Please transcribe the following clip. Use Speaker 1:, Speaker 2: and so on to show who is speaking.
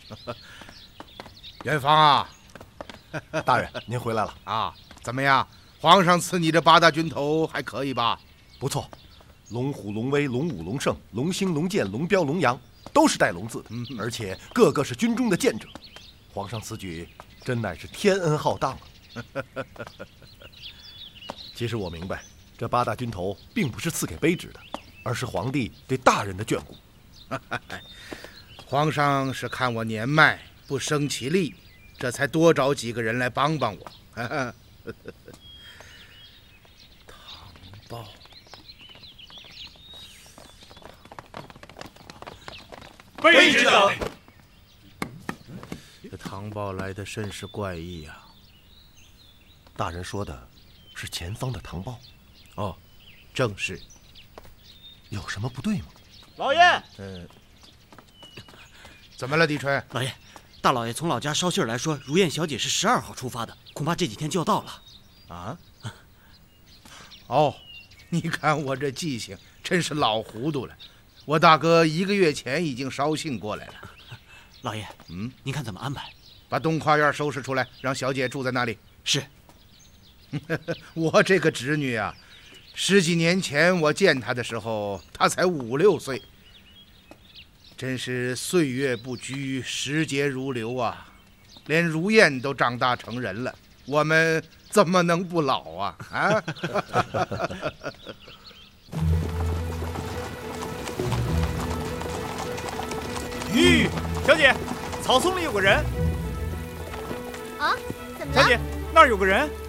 Speaker 1: 元芳啊，
Speaker 2: 大人您回来了
Speaker 1: 啊？怎么样？皇上赐你这8大军头还可以吧？
Speaker 2: 不错，龙虎、龙威、龙武、龙胜、龙兴、龙健、龙彪、龙阳，都是带龙字的，而且个个是军中的见者。皇上此举真乃是天恩浩荡啊！其实我明白，这8大军头并不是赐给卑职的，而是皇帝对大人的眷顾。
Speaker 1: 皇上是看我年迈不生其力，这才多找几个人来帮帮我。唐报，
Speaker 3: 卑职等。
Speaker 1: 这唐报来的甚是怪异呀。
Speaker 2: 大人说的是前方的唐报？
Speaker 1: 哦，正是。
Speaker 2: 有什么不对吗？
Speaker 3: 老爷，
Speaker 1: 怎么了，狄春？
Speaker 4: 老爷，大老爷从老家捎信来说，如燕小姐是12号出发的，恐怕这几天就要到了。
Speaker 1: 啊？哦，你看我这记性真是老糊涂了。我大哥1个月前已经捎信过来了。
Speaker 4: 老爷，您看怎么安排？
Speaker 1: 把东花园收拾出来，让小姐住在那里。
Speaker 4: 是。
Speaker 1: 我这个侄女啊，10几年前我见她的时候，她才5、6岁。真是岁月不居，时节如流啊！连如燕都长大成人了，我们怎么能不老啊？啊！
Speaker 3: 吁，小姐，草丛里有个人。
Speaker 5: 啊？怎么了？
Speaker 3: 小姐，那儿有个人。